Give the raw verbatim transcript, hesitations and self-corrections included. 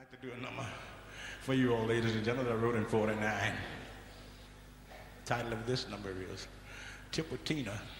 like to do a number for you all, ladies and gentlemen, that I wrote in forty-nine. The title of this number is Tipatina.